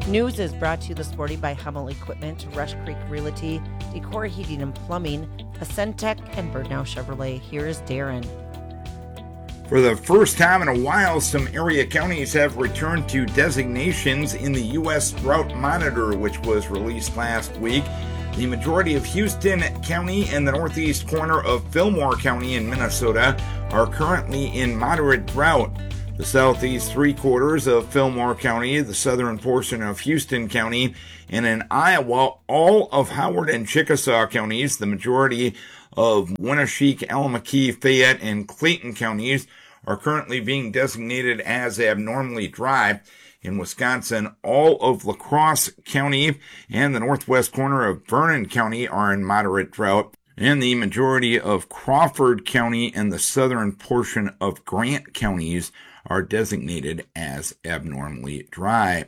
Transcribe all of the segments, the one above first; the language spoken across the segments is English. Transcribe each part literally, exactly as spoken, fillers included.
News is brought to you this morning by Hummel Equipment, Rush Creek Realty, Decor Heating and Plumbing, Ascentec, and Birdnow Chevrolet. Here is Darren. For the first time in a while, some area counties have returned to designations in the U S Drought Monitor, which was released last week. The majority of Houston County and the northeast corner of Fillmore County in Minnesota are currently in moderate drought. The southeast three quarters of Fillmore County, the southern portion of Houston County, and in Iowa, all of Howard and Chickasaw counties, the majority of Winneshiek, Alameda, Fayette, and Clayton counties are currently being designated as abnormally dry. In Wisconsin, all of La Crosse County and the northwest corner of Vernon County are in moderate drought, and the majority of Crawford County and the southern portion of Grant counties are designated as abnormally dry.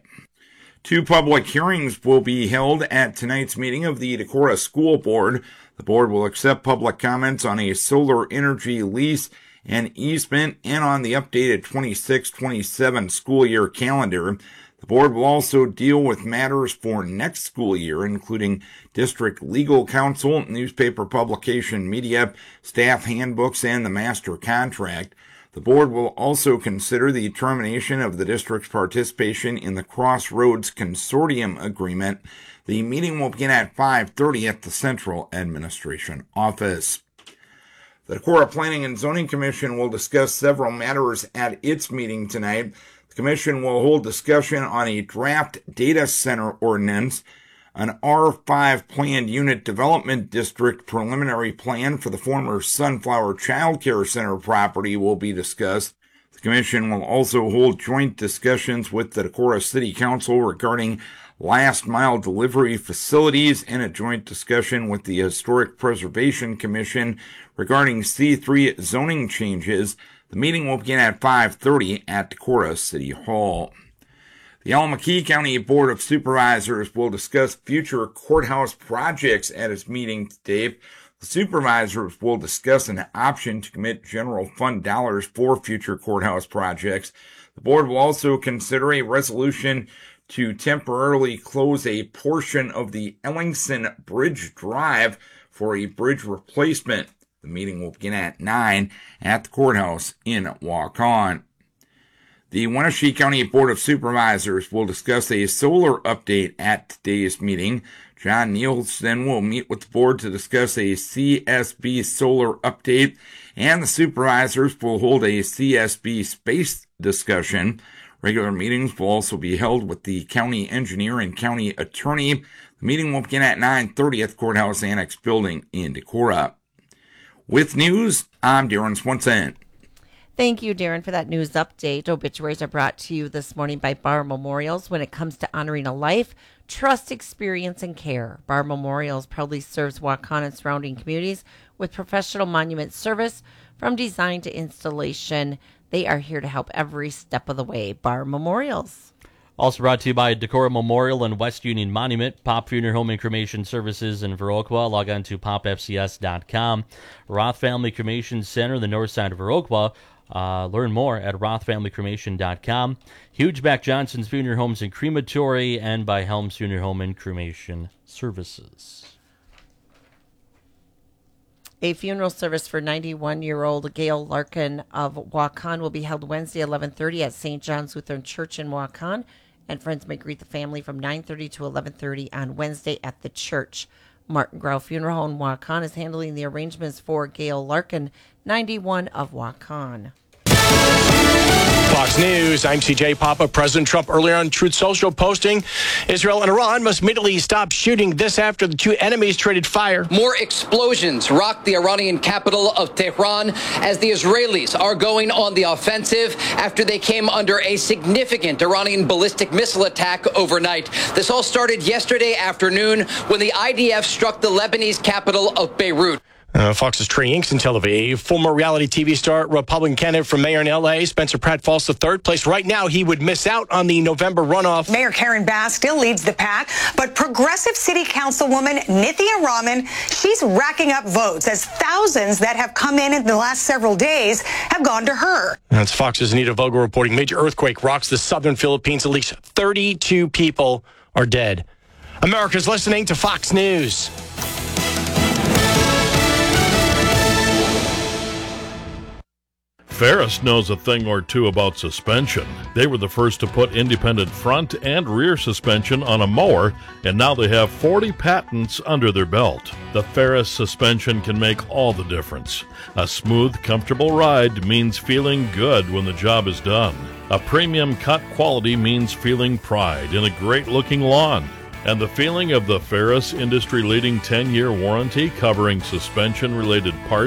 Two public hearings will be held at tonight's meeting of the Decorah School Board. The board will accept public comments on a solar energy lease and easement and on the updated twenty-six twenty-seven school year calendar. The board will also deal with matters for next school year, including district legal counsel, newspaper publication media, staff handbooks, and the master contract. The board will also consider the termination of the district's participation in the Crossroads Consortium Agreement. The meeting will begin at five thirty at the Central Administration Office. The Decorah Planning and Zoning Commission will discuss several matters at its meeting tonight. The Commission will hold discussion on a draft data center ordinance, an R five planned unit development district preliminary plan for the former Sunflower Child Care Center property will be discussed. The Commission will also hold joint discussions with the Decorah City Council regarding last mile delivery facilities and a joint discussion with the Historic Preservation Commission regarding C three zoning changes. The meeting will begin at five thirty at Decorah City Hall. The Alameda County Board of Supervisors will discuss future courthouse projects at its meeting today. The supervisors will discuss an option to commit general fund dollars for future courthouse projects. The board will also consider a resolution to temporarily close a portion of the Ellingson Bridge Drive for a bridge replacement. The meeting will begin at nine at the courthouse in Waukon. The Wenatchee County Board of Supervisors will discuss a solar update at today's meeting. John Nielsen will meet with the board to discuss a C S B solar update, and the supervisors will hold a C S B space discussion. Regular meetings will also be held with the county engineer and county attorney. The meeting will begin at nine thirty at the Courthouse Annex building in Decorah. With news, I'm Darren Swenson. Thank you, Darren, for that news update. Obituaries are brought to you this morning by Bar Memorials. When it comes to honoring a life, trust, experience, and care, Bar Memorials proudly serves Waukon and surrounding communities with professional monument service from design to installation. They are here to help every step of the way. Bar Memorials. Also brought to you by Decorah Memorial and West Union Monument, Pop Funeral Home and Cremation Services in Viroqua. Log on to pop f c s dot com. Roth Family Cremation Center, the north side of Viroqua. Uh, learn more at roth family cremation dot com. Hugeback Johnson's Funeral Homes and Crematory, and by Helms Funeral Home and Cremation Services. A funeral service for ninety-one-year-old Gail Larkin of Waukon will be held Wednesday, eleven thirty at Saint John's Lutheran Church in Waukon, and friends may greet the family from nine thirty to eleven thirty on Wednesday at the church. Martin Grau Funeral Home Waukon is handling the arrangements for Gail Larkin, ninety-one of Waukon. Fox News, I'm C J Papa. President Trump earlier on Truth Social posting, Israel and Iran must immediately stop shooting. This after the two enemies traded fire. More explosions rocked the Iranian capital of Tehran as the Israelis are going on the offensive after they came under a significant Iranian ballistic missile attack overnight. This all started yesterday afternoon when the I D F struck the Lebanese capital of Beirut. Uh, Fox's Trey Inks in Tel Aviv. Former reality T V star, Republican candidate for mayor in L A, Spencer Pratt, falls to third place. Right now, he would miss out on the November runoff. Mayor Karen Bass still leads the pack, but progressive city councilwoman Nithya Raman, she's racking up votes as thousands that have come in in the last several days have gone to her. That's Fox's Anita Vogel reporting. Major earthquake rocks the southern Philippines. At least thirty-two people are dead. America's listening to Fox News. Ferris knows a thing or two about suspension. They were the first to put independent front and rear suspension on a mower, and now they have forty patents under their belt. The Ferris suspension can make all the difference. A smooth, comfortable ride means feeling good when the job is done. A premium cut quality means feeling pride in a great-looking lawn. And the feeling of the Ferris industry-leading ten-year warranty covering suspension-related parts